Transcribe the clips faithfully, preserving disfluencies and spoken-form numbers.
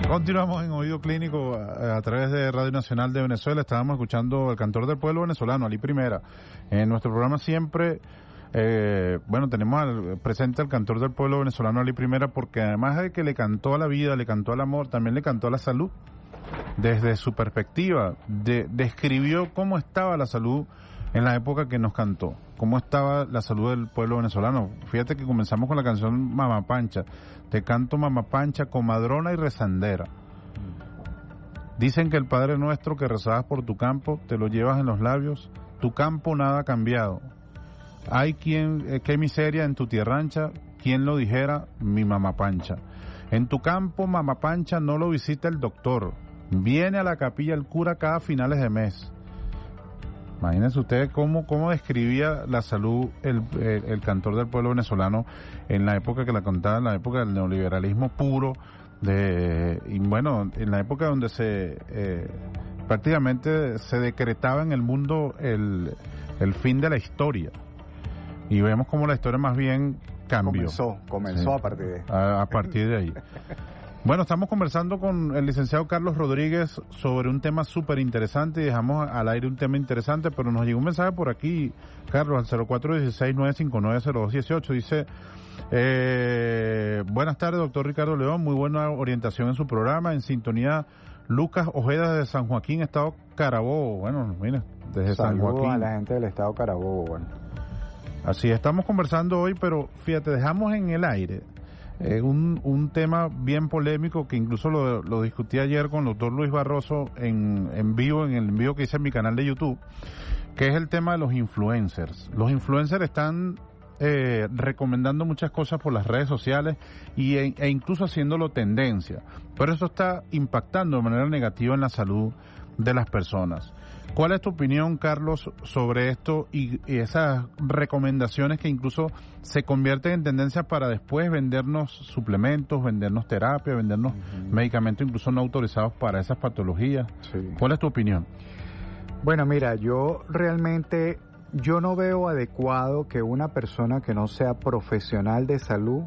Continuamos en Oído Clínico a, a través de Radio Nacional de Venezuela. Estábamos escuchando al cantor del pueblo venezolano, Ali Primera. En nuestro programa siempre, eh, bueno, tenemos al, presente al cantor del pueblo venezolano, Ali Primera, porque además de que le cantó a la vida, le cantó al amor, también le cantó a la salud. Desde su perspectiva, de, describió cómo estaba la salud en la época que nos cantó, cómo estaba la salud del pueblo venezolano. Fíjate que comenzamos con la canción Mamá Pancha. Te canto Mamá Pancha, comadrona y rezandera. Dicen que el Padre Nuestro que rezabas por tu campo, te lo llevas en los labios, tu campo nada ha cambiado. Hay quien, eh, qué miseria en tu tierrancha, quien lo dijera, mi Mamá Pancha. En tu campo, Mamá Pancha, no lo visita el doctor, viene a la capilla el cura cada finales de mes. Imagínense ustedes cómo, cómo describía la salud el, el, el cantor del pueblo venezolano en la época que la contaba, en la época del neoliberalismo puro, de y bueno, en la época donde se eh, prácticamente se decretaba en el mundo el, el fin de la historia. Y vemos cómo la historia más bien cambió. Comenzó, comenzó sí, a partir de a, a partir de ahí. Bueno, estamos conversando con el licenciado Carlos Rodríguez sobre un tema súper interesante y dejamos al aire un tema interesante, pero nos llegó un mensaje por aquí, Carlos, al cero cuatro uno seis, nueve cinco nueve, cero dos uno ocho. Dice, eh, buenas tardes, doctor Ricardo León, muy buena orientación en su programa, en sintonía Lucas Ojeda de San Joaquín, Estado Carabobo. Bueno, mira, desde San Joaquín. Saludos a la gente del Estado Carabobo, bueno. Así, estamos conversando hoy, pero fíjate, dejamos en el aire Eh, un, un tema bien polémico que incluso lo, lo discutí ayer con el doctor Luis Barroso en, en vivo, en el envío que hice en mi canal de YouTube, que es el tema de los influencers. Los influencers están eh, recomendando muchas cosas por las redes sociales y, e, e incluso haciéndolo tendencia, pero eso está impactando de manera negativa en la salud de las personas. ¿Cuál es tu opinión, Carlos, sobre esto y, y esas recomendaciones que incluso se convierten en tendencias para después vendernos suplementos, vendernos terapia, vendernos uh-huh. medicamentos incluso no autorizados para esas patologías? Sí. ¿Cuál es tu opinión? Bueno, mira, yo realmente yo no veo adecuado que una persona que no sea profesional de salud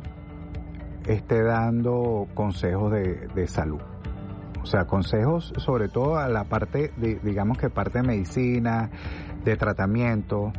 esté dando consejos de, de salud. O sea, consejos sobre todo a la parte, de, digamos que parte de medicina, de tratamiento,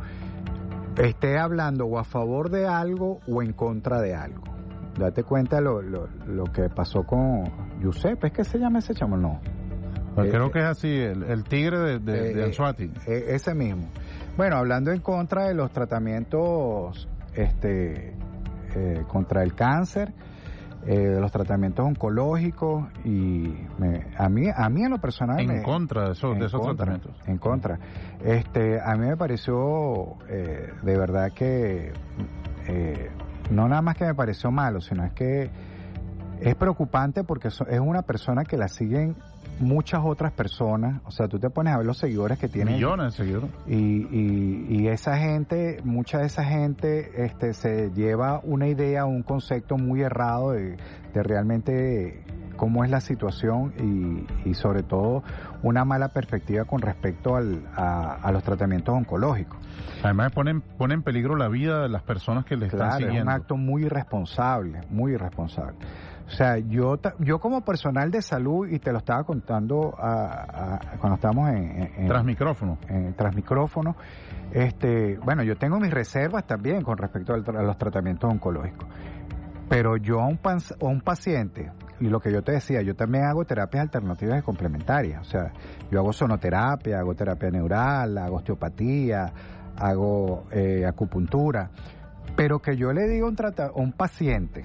esté hablando o a favor de algo o en contra de algo. Date cuenta lo, lo, lo que pasó con Giuseppe, ¿es que se llama ese chamo? No. Pues creo eh, que es así, el, el tigre de, de, eh, de Anzoátegui. Eh, ese mismo. Bueno, hablando en contra de los tratamientos este, eh, contra el cáncer, Eh, de los tratamientos oncológicos y me, a mí a mí en lo personal en me, contra de esos, de esos contra, tratamientos en contra este a mí me pareció eh, de verdad que eh, no nada más que me pareció malo, sino es que es preocupante porque so, es una persona que la siguen muchas otras personas. O sea, tú te pones a ver los seguidores que tienen, millones de seguidores, y, y, y esa gente, mucha de esa gente este se lleva una idea, un concepto muy errado de, de realmente cómo es la situación y, y sobre todo una mala perspectiva con respecto al, a, a los tratamientos oncológicos. Además ponen, ponen en peligro la vida de las personas que le están claro, siguiendo. Es un acto muy irresponsable, muy irresponsable. O sea, yo yo como personal de salud, y te lo estaba contando a, a, cuando estábamos en, en tras micrófono, en, tras micrófono, este, bueno, yo tengo mis reservas también con respecto al, a los tratamientos oncológicos, pero yo a un, pan, a un paciente, y lo que yo te decía, yo también hago terapias alternativas y complementarias. O sea, yo hago sonoterapia, hago terapia neural, hago osteopatía, hago eh, acupuntura, pero que yo le diga a un, trata, a un paciente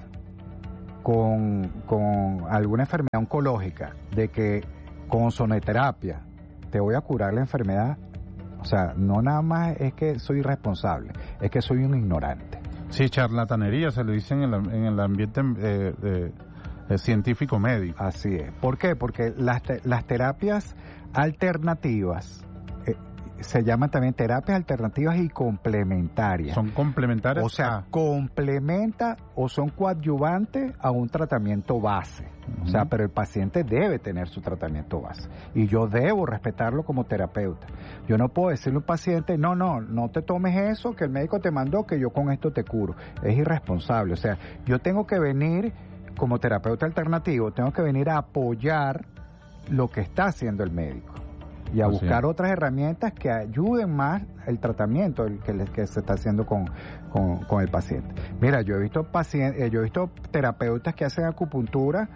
Con, con alguna enfermedad oncológica, de que con sonoterapia te voy a curar la enfermedad, o sea, no nada más es que soy irresponsable, es que soy un ignorante. Sí, charlatanería se le dice en el, en el ambiente eh, eh, eh, científico médico. Así es. ¿Por qué? Porque las, te, las terapias alternativas eh, se llaman también terapias alternativas y complementarias. Son complementarias. O sea, ah. complementa o son coadyuvantes a un tratamiento base. Uh-huh. O sea, pero el paciente debe tener su tratamiento base. Y yo debo respetarlo como terapeuta. Yo no puedo decirle a un paciente, no, no, no te tomes eso que el médico te mandó, que yo con esto te curo. Es irresponsable. O sea, yo tengo que venir como terapeuta alternativo, tengo que venir a apoyar lo que está haciendo el médico y a Así buscar es. otras herramientas que ayuden más el tratamiento el que, le- que se está haciendo con, con, con el paciente. Mira, yo he visto pacientes, eh, yo he visto terapeutas que hacen acupuntura,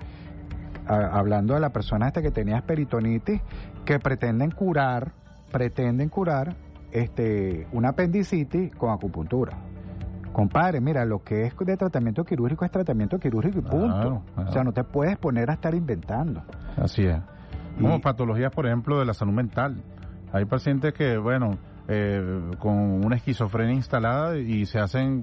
a- hablando de la persona esta que tenía peritonitis, que pretenden curar, pretenden curar este una apendicitis con acupuntura. Compadre, mira, lo que es de tratamiento quirúrgico es tratamiento quirúrgico y punto. Claro, claro. O sea, no te puedes poner a estar inventando. Así es. Como Y- patologías, por ejemplo, de la salud mental. Hay pacientes que, bueno, eh, con una esquizofrenia instalada y se hacen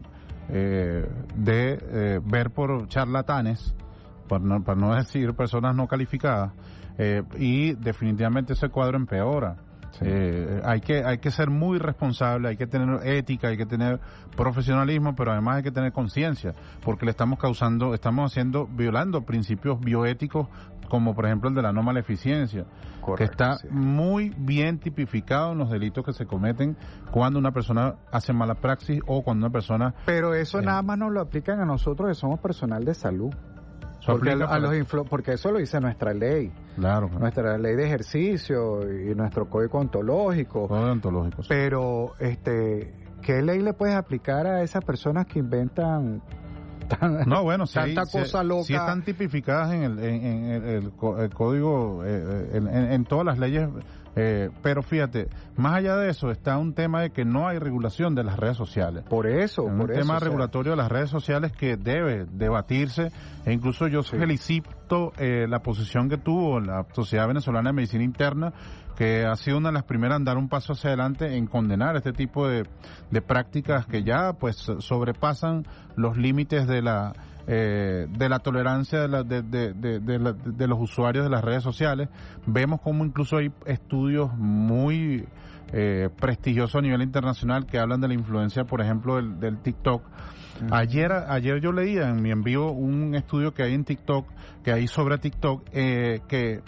eh, de eh, ver por charlatanes, para no, para no decir personas no calificadas, eh, y definitivamente ese cuadro empeora. Sí. Eh, hay que hay que ser muy responsable, hay que tener ética, hay que tener profesionalismo, pero además hay que tener conciencia, porque le estamos causando, estamos haciendo, violando principios bioéticos, como por ejemplo el de la no maleficencia, que Correcto, está sí. muy bien tipificado en los delitos que se cometen cuando una persona hace mala praxis o cuando una persona Pero eso Eh. nada más nos lo aplican a nosotros que somos personal de salud. se Porque, aplica a para- los influ- porque eso lo dice nuestra ley, claro, nuestra ley de ejercicio y nuestro código ontológico. todo ontológico. sí. Pero, este, ¿qué ley le puedes aplicar a esas personas que inventan tan- No, bueno, si tanta hay- si- cosa loca? si están tipificadas en el, en, en el, el co- el código, eh, en, en- en todas las leyes, eh, pero fíjate, más allá de eso está un tema de que no hay regulación de las redes sociales. Por eso, un por eso. tema o sea, regulatorio de las redes sociales que debe debatirse, e incluso yo Sí. felicito eh, la posición que tuvo la Sociedad Venezolana de Medicina Interna, que ha sido una de las primeras en dar un paso hacia adelante en condenar este tipo de, de prácticas que ya pues sobrepasan los límites de la eh, de la tolerancia de, la- de, de, de- de la- de los usuarios de las redes sociales. Vemos como incluso hay estudios muy eh, prestigiosos a nivel internacional que hablan de la influencia, por ejemplo, del, del TikTok. Ujú. Ayer, ayer yo leía en mi envío un estudio que hay en TikTok, que hay sobre TikTok, eh, que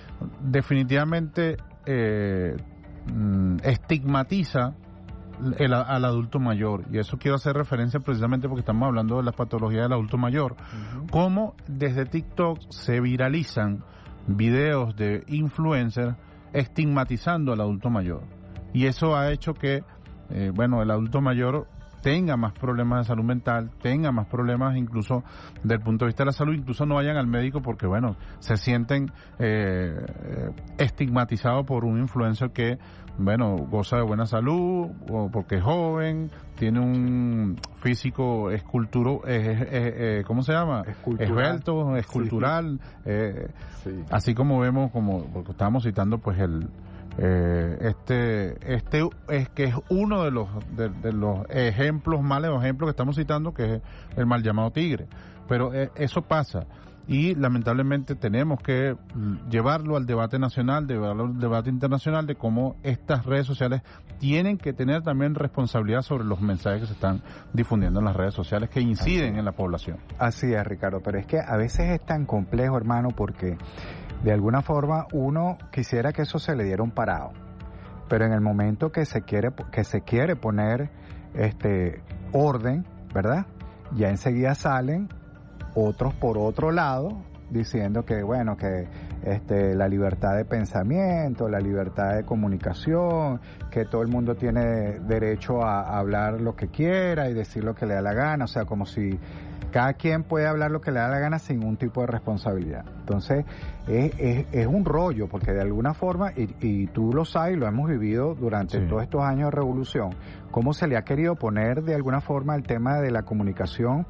definitivamente eh, mm, estigmatiza el, al adulto mayor. Y eso quiero hacer referencia precisamente porque estamos hablando de las patologías del adulto mayor. Ujú. Cómo desde TikTok se viralizan videos de influencers estigmatizando al adulto mayor. Y eso ha hecho que, eh, bueno, el adulto mayor tenga más problemas de salud mental, tenga más problemas incluso del punto de vista de la salud, incluso no vayan al médico porque, bueno, se sienten eh, eh, estigmatizados por un influencer que, bueno, goza de buena salud, o porque es joven, tiene un físico esculturo, eh, eh, eh, ¿cómo se llama? Escultural. Esbelto, escultural, eh, Sí. así como vemos, como porque estábamos citando, pues el eh, este este es que es uno de los de, de los ejemplos malos ejemplos que estamos citando, que es el mal llamado tigre, pero eh, eso pasa y lamentablemente tenemos que llevarlo al debate nacional, llevarlo al debate internacional de cómo estas redes sociales tienen que tener también responsabilidad sobre los mensajes que se están difundiendo en las redes sociales que inciden en la población. Así es, Ricardo, pero es que a veces es tan complejo, hermano, porque de alguna forma uno quisiera que eso se le diera un parado, pero en el momento que se quiere que se quiere poner este orden, ¿verdad? Ya enseguida salen otros por otro lado diciendo que bueno, que este la libertad de pensamiento, la libertad de comunicación, que todo el mundo tiene derecho a, a hablar lo que quiera y decir lo que le da la gana, o sea, como si cada quien puede hablar lo que le da la gana sin ningún tipo de responsabilidad. Entonces, es, es, es un rollo, porque de alguna forma, y, y tú lo sabes, lo hemos vivido durante Sí. todos estos años de revolución, cómo se le ha querido poner de alguna forma el tema de la comunicación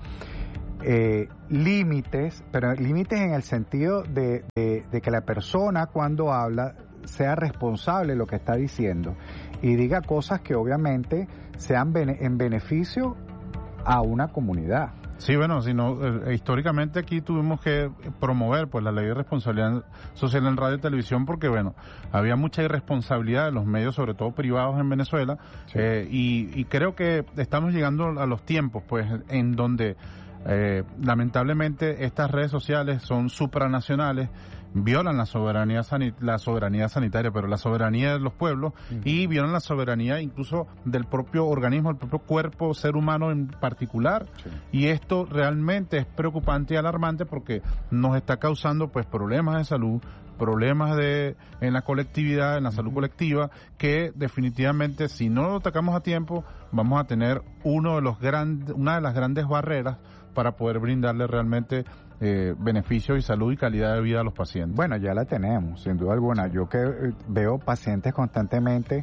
eh, límites, pero límites en el sentido de, de, de que la persona cuando habla sea responsable de lo que está diciendo y diga cosas que obviamente sean bene, en beneficio a una comunidad. Sí, bueno, sino, eh, históricamente aquí tuvimos que promover pues la ley de responsabilidad social en radio y televisión porque, bueno, había mucha irresponsabilidad de los medios, sobre todo privados en Venezuela, Sí. eh, y, y creo que estamos llegando a los tiempos, pues, en donde eh, lamentablemente estas redes sociales son supranacionales, violan la soberanía sanit- la soberanía sanitaria, pero la soberanía de los pueblos, uh-huh. y violan la soberanía incluso del propio organismo, del propio cuerpo, ser humano en particular, sí. Y esto realmente es preocupante y alarmante porque nos está causando pues problemas de salud, problemas de en la colectividad, en la salud uh-huh. colectiva, que definitivamente si no lo atacamos a tiempo vamos a tener uno de los grandes, una de las grandes barreras para poder brindarle realmente eh, beneficios y salud y calidad de vida a los pacientes. Bueno, ya la tenemos, sin duda alguna. Yo que eh, veo pacientes constantemente,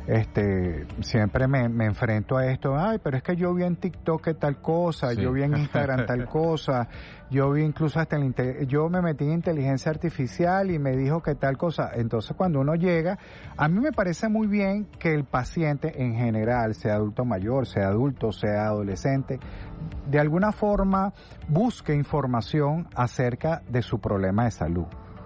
este, siempre me, me enfrento a esto. Ay, pero es que yo vi en TikTok que tal cosa, sí. Yo vi en Instagram tal cosa, yo vi incluso hasta en inte- yo me metí en inteligencia artificial y me dijo que tal cosa. Entonces, cuando uno llega, a mí me parece muy bien que el paciente en general, sea adulto mayor, sea adulto, sea adolescente, de alguna forma busque información acerca de su problema de salud.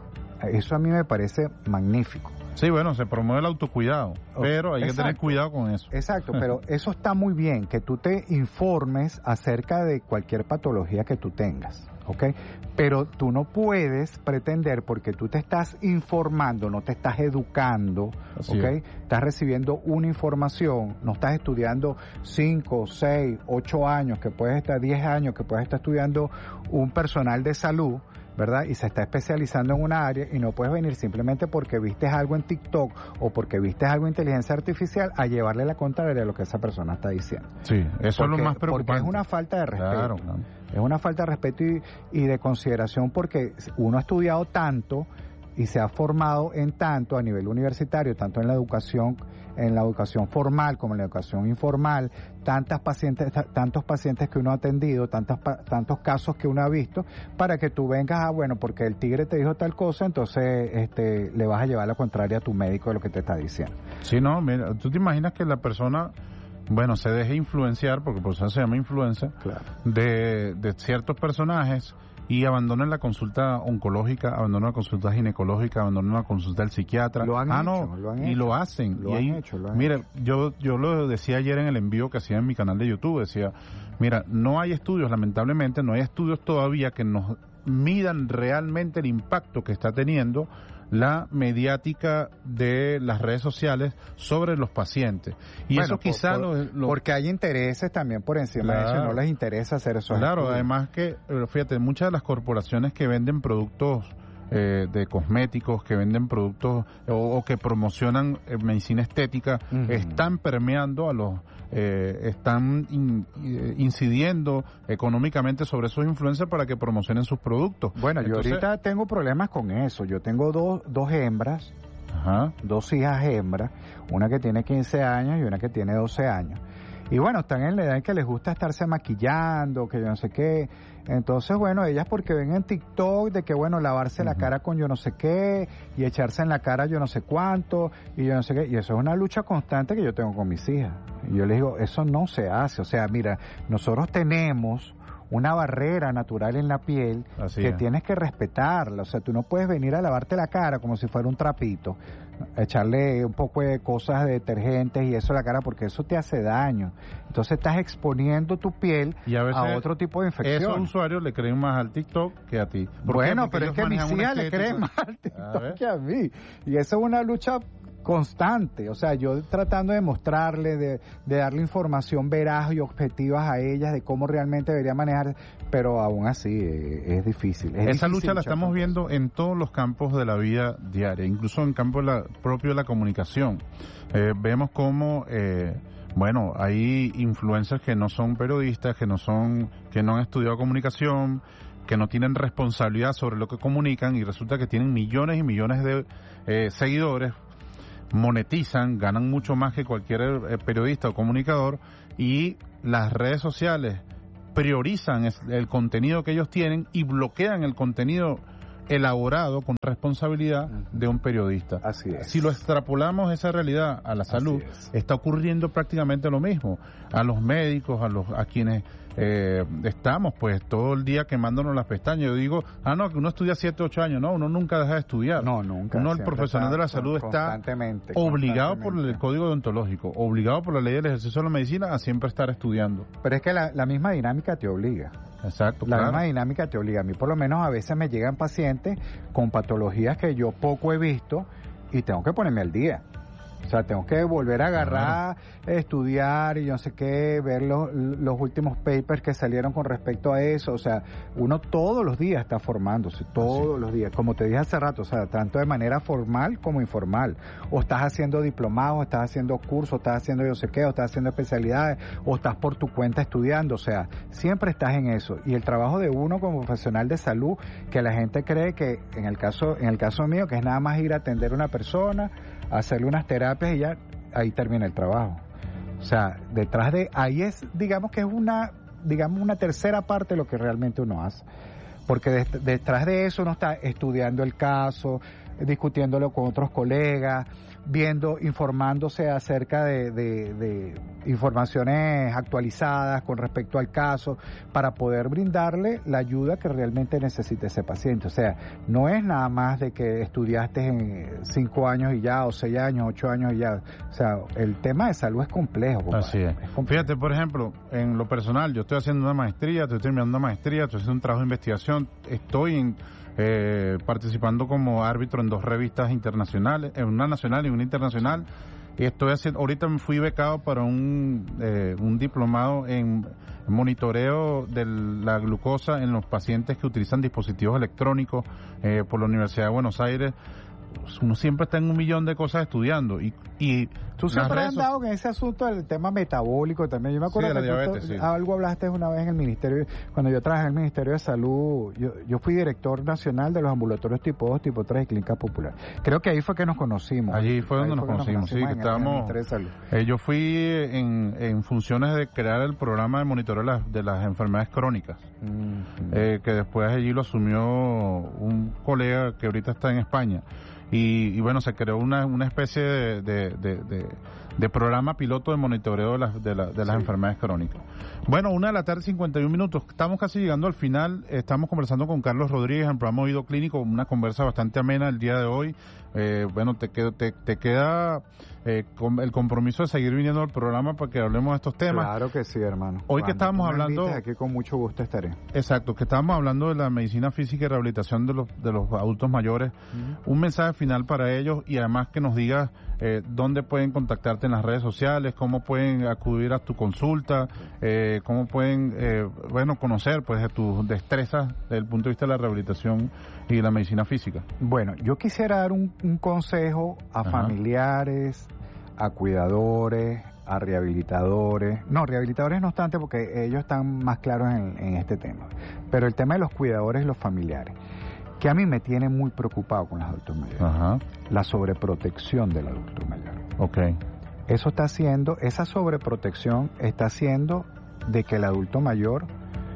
Eso a mí me parece magnífico. Sí, bueno, se promueve el autocuidado, pero hay Exacto. que tener cuidado con eso. Exacto, pero eso está muy bien, que tú te informes acerca de cualquier patología que tú tengas, ¿ok? Pero tú no puedes pretender, porque tú te estás informando, no te estás educando, Así ¿ok? Es. Estás recibiendo una información, no estás estudiando cinco, seis, ocho años, que puedes estar diez años, que puedes estar estudiando un personal de salud, ¿verdad? Y se está especializando en una área y no puedes venir simplemente porque viste algo en TikTok o porque viste algo en inteligencia artificial a llevarle la contraria a lo que esa persona está diciendo. Sí, eso porque, es lo más preocupante. Porque es una falta de respeto. Claro, claro. Es una falta de respeto y, y de consideración porque uno ha estudiado tanto y se ha formado en tanto a nivel universitario, tanto en la educación, en la educación formal como en la educación informal, tantas pacientes, t- tantos pacientes que uno ha atendido, tantos, pa- tantos casos que uno ha visto, para que tú vengas a, bueno, porque el tigre te dijo tal cosa, entonces este le vas a llevar la contraria a tu médico de lo que te está diciendo. Sí, no, mira, tú te imaginas que la persona, bueno, se deje influenciar, porque por eso se llama influencia, claro. de, de ciertos personajes, y abandonan la consulta oncológica, abandonan la consulta ginecológica, abandonan la consulta del psiquiatra. Lo han ah, hecho, no, lo han y hecho. lo hacen. Lo y ahí, han hecho, lo han mira, hecho. yo yo lo decía ayer en el envío que hacía en mi canal de YouTube, decía, mira, no hay estudios, lamentablemente, no hay estudios todavía que nos midan realmente el impacto que está teniendo la mediática de las redes sociales sobre los pacientes. Y bueno, eso quizá por, por, lo, lo... porque hay intereses también por encima claro. de eso, no les interesa hacer eso. Claro, estudios. además que, fíjate, muchas de las corporaciones que venden productos eh, de cosméticos, que venden productos o, o que promocionan eh, medicina estética, uh-huh. están permeando a los eh, están in, incidiendo económicamente sobre esos influencers para que promocionen sus productos. Bueno, Entonces, yo ahorita tengo problemas con eso. Yo tengo dos, dos hembras, ajá. dos hijas hembras, una que tiene quince años y una que tiene doce años. Y bueno, están en la edad en que les gusta estarse maquillando, que yo no sé qué. Entonces, bueno, ellas porque ven en TikTok de que, bueno, lavarse uh-huh. la cara con yo no sé qué y echarse en la cara yo no sé cuánto y yo no sé qué. Y eso es una lucha constante que yo tengo con mis hijas. Y yo les digo, eso no se hace. O sea, mira, nosotros tenemos una barrera natural en la piel Así que es. tienes que respetarla. O sea, tú no puedes venir a lavarte la cara como si fuera un trapito, echarle un poco de cosas de detergentes y eso a la cara porque eso te hace daño. Entonces estás exponiendo tu piel y a, veces a otro tipo de infección. Esos usuarios le creen más al TikTok que a ti. Bueno, pero es que a mis hijas le creen más al TikTok que a mí. Y eso es una lucha constante, o sea, yo tratando de mostrarle, de, de darle información veraz y objetivas a ellas de cómo realmente debería manejar, pero aún así eh, es difícil. Es Esa difícil lucha la estamos viendo en todos los campos de la vida diaria, incluso en el campo de la, propio de la comunicación. Eh, vemos cómo, eh, bueno, hay influencers que no son periodistas, que no son, que no han estudiado comunicación, que no tienen responsabilidad sobre lo que comunican y resulta que tienen millones y millones de eh, seguidores, monetizan, ganan mucho más que cualquier eh, periodista o comunicador y las redes sociales priorizan es, el contenido que ellos tienen y bloquean el contenido elaborado con responsabilidad de un periodista. Así es. Si lo extrapolamos esa realidad a la salud, está ocurriendo prácticamente lo mismo. A los médicos, a los a quienes eh, estamos pues todo el día quemándonos las pestañas. Yo digo, ah no, que uno estudia siete, ocho años, no, uno nunca deja de estudiar. No, nunca. Uno, el profesional de la salud, está obligado por el código deontológico, obligado por la ley del ejercicio de la medicina a siempre estar estudiando. Pero es que la, la misma dinámica te obliga. Exacto, La claro. misma dinámica te obliga. A mí por lo menos a veces me llegan pacientes con patologías que yo poco he visto y tengo que ponerme al día. O sea, tengo que volver a agarrar, claro. estudiar y yo no sé qué, ver los, los últimos papers que salieron con respecto a eso. O sea, uno todos los días está formándose, todos Así. los días. Como te dije hace rato, o sea, tanto de manera formal como informal. O estás haciendo diplomados, o estás haciendo cursos, o estás haciendo yo sé qué, o estás haciendo especialidades, o estás por tu cuenta estudiando. O sea, siempre estás en eso. Y el trabajo de uno como profesional de salud, que la gente cree que en el caso, en el caso mío, que es nada más ir a atender a una persona, hacerle unas terapias y ya ahí termina el trabajo. O sea, detrás de ahí es, digamos que es una, digamos una tercera parte de lo que realmente uno hace. Porque de, detrás de eso uno está estudiando el caso, discutiéndolo con otros colegas, viendo, informándose acerca de, de, de informaciones actualizadas con respecto al caso para poder brindarle la ayuda que realmente necesite ese paciente. O sea, no es nada más de que estudiaste en cinco años y ya, o seis años, ocho años y ya. O sea, el tema de salud es complejo. Compadre. Así es. es complejo. Fíjate, por ejemplo, en lo personal, yo estoy haciendo una maestría, estoy terminando una maestría, estoy haciendo un trabajo de investigación, estoy en Eh, participando como árbitro en dos revistas internacionales, en una nacional y una internacional, y estoy haciendo, ahorita me fui becado para un eh, un diplomado en monitoreo de la glucosa en los pacientes que utilizan dispositivos electrónicos eh, por la Universidad de Buenos Aires. Uno siempre está en un millón de cosas estudiando y, y tú siempre has andado en ese asunto del tema metabólico también. Yo me acuerdo sí, que la diabetes, tú, sí. algo hablaste una vez en el ministerio, cuando yo trabajé en el Ministerio de Salud, yo, yo fui director nacional de los ambulatorios tipo dos, tipo tres y clínica popular. Creo que ahí fue que nos conocimos. Allí fue donde ahí nos, fue conocimos, nos conocimos, sí, que estábamos. De Salud. Eh, yo fui en, en funciones de crear el programa de monitoreo de las, de las enfermedades crónicas, mm-hmm. eh, que después allí lo asumió un colega que ahorita está en España. Y, y bueno, se creó una, una especie de, de, de, de, de programa piloto de monitoreo de las, de, la, de las sí. enfermedades crónicas. Bueno, una de la tarde, cincuenta y un minutos. Estamos casi llegando al final. Estamos conversando con Carlos Rodríguez en el programa Oído Clínico, una conversa bastante amena el día de hoy. Eh, bueno, te, quedo, te, te queda eh, con el compromiso de seguir viniendo al programa para que hablemos de estos temas. Claro que sí, hermano. Hoy Cuando que estábamos hablando... Aquí con mucho gusto estaré. Exacto, que estábamos hablando de la medicina física y rehabilitación de los, de los adultos mayores. Uh-huh. Un mensaje final para ellos y además que nos digas eh, dónde pueden contactarte en las redes sociales, cómo pueden acudir a tu consulta, eh, cómo pueden, eh, bueno, conocer pues de tus destrezas desde el punto de vista de la rehabilitación y la medicina física. Bueno, yo quisiera dar un, un consejo a Ajá. familiares, a cuidadores, a rehabilitadores. No, rehabilitadores no obstante porque ellos están más claros en, en este tema. Pero el tema de los cuidadores y los familiares, que a mí me tiene muy preocupado con los adultos mayores. Ajá. La sobreprotección del adulto mayor. Ok. Eso está haciendo, esa sobreprotección está haciendo de que el adulto mayor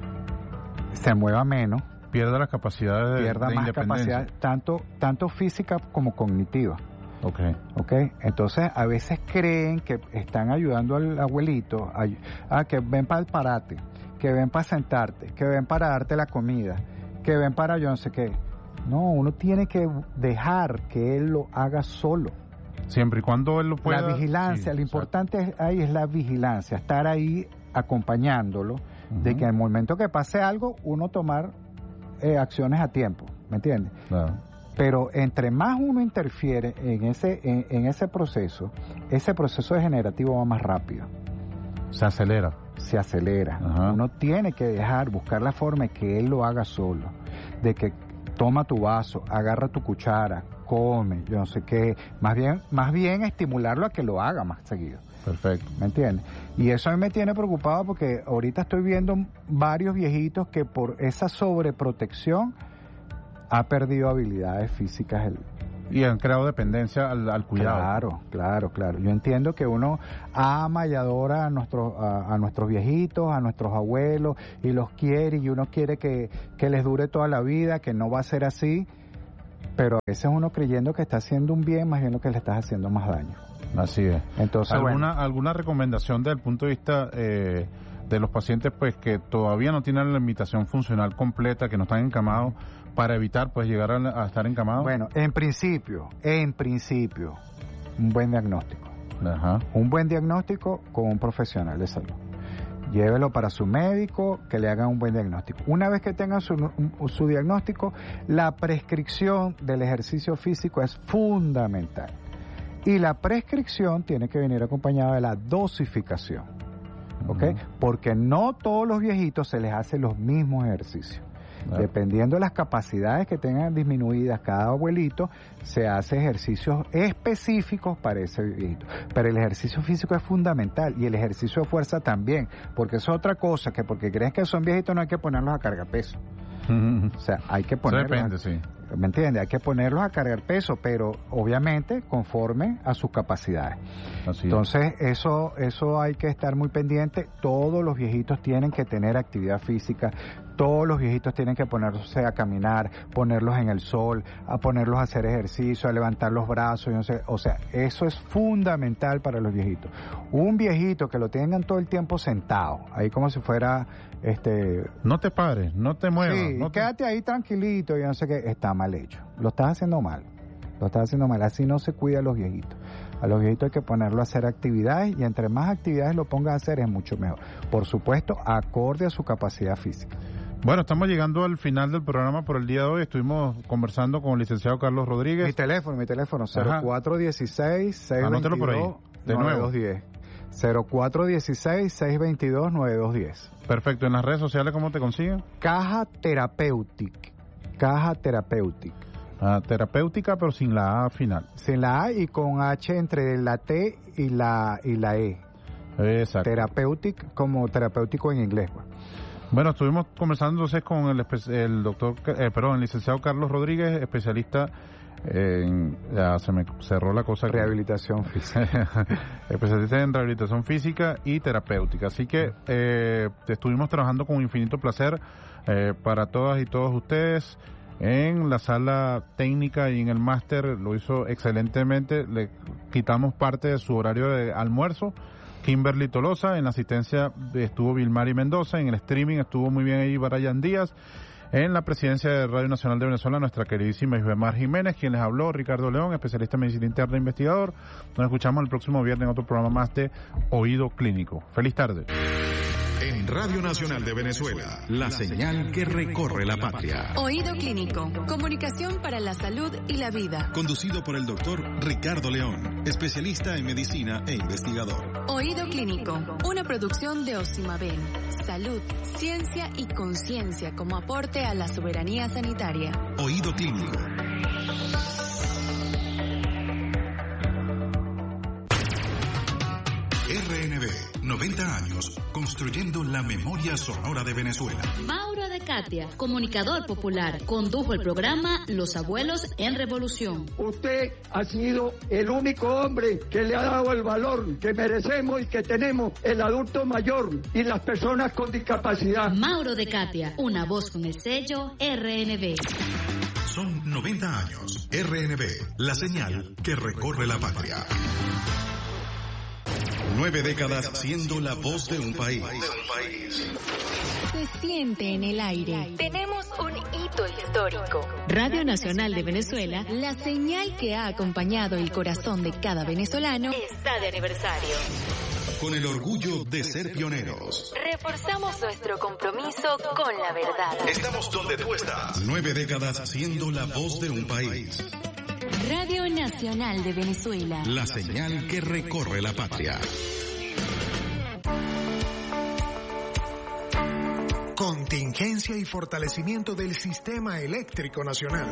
se mueva menos, pierda las capacidades de, pierda de más independencia. capacidad, tanto, tanto física como cognitiva. Okay. Okay, entonces a veces creen que están ayudando al abuelito a, a que ven para pararte, que ven para sentarte, que ven para darte la comida, que ven para yo no sé qué. No, uno tiene que dejar que él lo haga solo. Siempre y cuando él lo pueda. La vigilancia, sí, lo importante es, ahí es la vigilancia, estar ahí acompañándolo, uh-huh. de que en el momento que pase algo, uno tomar eh, acciones a tiempo, ¿me entiendes? Claro. Pero entre más uno interfiere en ese en, en ese proceso, ese proceso degenerativo va más rápido. Se acelera. Se acelera. Ajá. Uno tiene que dejar, buscar la forma de que él lo haga solo. De que toma tu vaso, agarra tu cuchara, come, yo no sé qué. Más bien, más bien estimularlo a que lo haga más seguido. Perfecto. ¿Me entiendes? Y eso a mí me tiene preocupado porque ahorita estoy viendo varios viejitos que por esa sobreprotección ha perdido habilidades físicas. El... Y han creado dependencia al, al cuidado. Claro, claro, claro. Yo entiendo que uno ama y adora a nuestros, a, a nuestros viejitos, a nuestros abuelos, y los quiere, y uno quiere que, que les dure toda la vida, que no va a ser así, pero a veces uno creyendo que está haciendo un bien, más bien lo que le estás haciendo más daño. Así es. Entonces, ¿Alguna, bueno, ¿Alguna recomendación desde el punto de vista... Eh, de los pacientes pues que todavía no tienen la limitación funcional completa, que no están encamados, para evitar pues llegar a, a estar encamados? Bueno, en principio, en principio, un buen diagnóstico. Ajá. Un buen diagnóstico con un profesional de salud. Llévelo para su médico, que le hagan un buen diagnóstico. Una vez que tengan su, su diagnóstico, la prescripción del ejercicio físico es fundamental. Y la prescripción tiene que venir acompañada de la dosificación, ¿ok? Uh-huh. Porque no todos los viejitos se les hace los mismos ejercicios. Claro. Dependiendo de las capacidades que tengan disminuidas cada abuelito, se hace ejercicios específicos para ese viejito. Pero el ejercicio físico es fundamental, y el ejercicio de fuerza también, porque es otra cosa, que porque crees que son viejitos no hay que ponerlos a cargar peso. Uh-huh. O sea, hay que ponerlos... Depende, sí. ¿Me entiendes? Hay que ponerlos a cargar peso, pero obviamente conforme a sus capacidades. Así Entonces, es. eso eso hay que estar muy pendiente. Todos los viejitos tienen que tener actividad física, todos los viejitos tienen que ponerse a caminar, ponerlos en el sol, a ponerlos a hacer ejercicio, a levantar los brazos, no sé, o sea, eso es fundamental para los viejitos. Un viejito que lo tengan todo el tiempo sentado, ahí como si fuera... este no te pares, no te muevas. Sí, no te... quédate ahí tranquilito, y no sé qué, está mal hecho. Lo estás haciendo mal, lo estás haciendo mal, así no se cuida a los viejitos. A los viejitos hay que ponerlo a hacer actividades, y entre más actividades lo pongas a hacer es mucho mejor. Por supuesto, acorde a su capacidad física. Bueno, estamos llegando al final del programa por el día de hoy. Estuvimos conversando con el licenciado Carlos Rodríguez. Mi teléfono, mi teléfono, cero cuatro uno seis, seis dos dos, por ahí, de nueve nuevo. dos uno cero. cero cuatro uno seis, seis dos dos, nueve dos uno cero. Perfecto. ¿En las redes sociales cómo te consiguen? Caja Therapeutic. Caja Therapeutic. Ah, terapéutica, pero sin la A final. Sin la A y con H entre la T y la y la E. Exacto. Therapeutic, como terapéutico en inglés. Pues. Bueno, estuvimos conversando entonces con el, el doctor, eh, perdón, el licenciado Carlos Rodríguez, especialista en, ya se me cerró la cosa. Rehabilitación física. Especialista en rehabilitación física y terapéutica. Así que eh, estuvimos trabajando con infinito placer eh, para todas y todos ustedes. En la sala técnica y en el máster lo hizo excelentemente. Le quitamos parte de su horario de almuerzo. Kimberly Tolosa, en la asistencia estuvo Vilmari Mendoza, en el streaming estuvo muy bien ahí Brian Díaz, en la presidencia de Radio Nacional de Venezuela nuestra queridísima Isbemar Jiménez, quien les habló, Ricardo León, especialista en medicina interna e investigador. Nos escuchamos el próximo viernes en otro programa más de Oído Clínico. Feliz tarde. En Radio Nacional de Venezuela, la señal que recorre la patria. Oído Clínico, comunicación para la salud y la vida. Conducido por el doctor Ricardo León, especialista en medicina e investigador. Oído Clínico, una producción de Osimaben. Salud, ciencia y conciencia como aporte a la soberanía sanitaria. Oído Clínico. R N B, noventa años, construyendo la memoria sonora de Venezuela. Mauro de Katia, comunicador popular, condujo el programa Los Abuelos en Revolución. Usted ha sido el único hombre que le ha dado el valor que merecemos y que tenemos el adulto mayor y las personas con discapacidad. Mauro de Katia, una voz con el sello R N B. Son noventa años. R N B, la señal que recorre la patria. Nueve décadas siendo la voz de un país. Se siente en el aire. Tenemos un hito histórico. Radio Nacional de Venezuela, la señal que ha acompañado el corazón de cada venezolano, está de aniversario. Con el orgullo de ser pioneros. Reforzamos nuestro compromiso con la verdad. Estamos donde tú estás. Nueve décadas siendo la voz de un país. Radio Nacional de Venezuela. La señal que recorre la patria. Contingencia y fortalecimiento del sistema eléctrico nacional.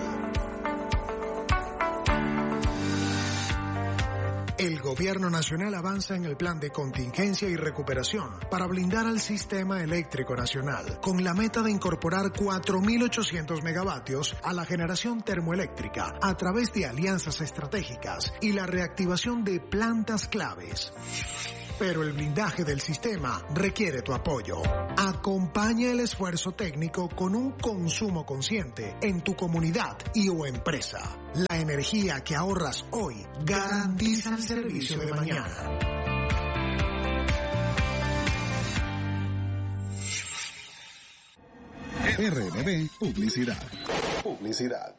El Gobierno Nacional avanza en el plan de contingencia y recuperación para blindar al sistema eléctrico nacional, con la meta de incorporar cuatro mil ochocientos megavatios a la generación termoeléctrica a través de alianzas estratégicas y la reactivación de plantas claves. Pero el blindaje del sistema requiere tu apoyo. Acompaña el esfuerzo técnico con un consumo consciente en tu comunidad y o empresa. La energía que ahorras hoy garantiza el servicio de mañana. R N B Publicidad. Publicidad.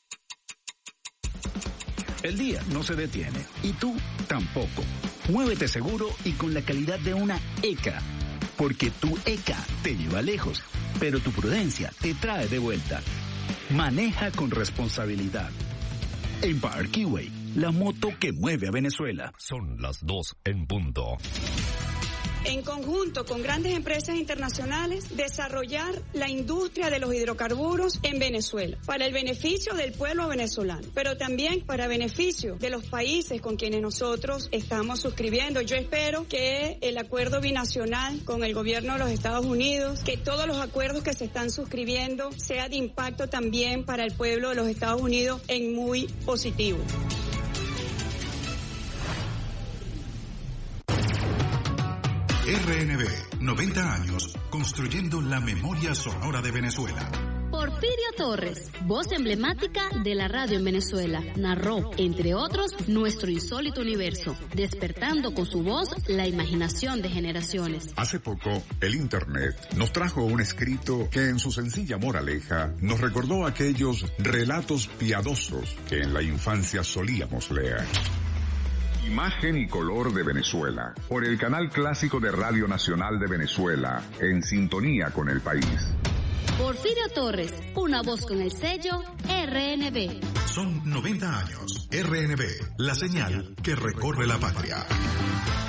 El día no se detiene y tú tampoco. Muévete seguro y con la calidad de una E C A. Porque tu E C A te lleva lejos, pero tu prudencia te trae de vuelta. Maneja con responsabilidad. Empire Keyway, la moto que mueve a Venezuela. Son las dos en punto. En conjunto con grandes empresas internacionales, desarrollar la industria de los hidrocarburos en Venezuela, para el beneficio del pueblo venezolano, pero también para beneficio de los países con quienes nosotros estamos suscribiendo. Yo espero que el acuerdo binacional con el gobierno de los Estados Unidos, que todos los acuerdos que se están suscribiendo sea de impacto también para el pueblo de los Estados Unidos en muy positivo. R N B, noventa años, construyendo la memoria sonora de Venezuela. Porfirio Torres, voz emblemática de la radio en Venezuela, narró, entre otros, nuestro insólito universo, despertando con su voz la imaginación de generaciones. Hace poco, el Internet nos trajo un escrito que en su sencilla moraleja nos recordó aquellos relatos piadosos que en la infancia solíamos leer. Imagen y color de Venezuela, por el canal clásico de Radio Nacional de Venezuela, en sintonía con el país. Porfirio Torres, una voz con el sello R N B. Son noventa años. R N B, la señal que recorre la patria.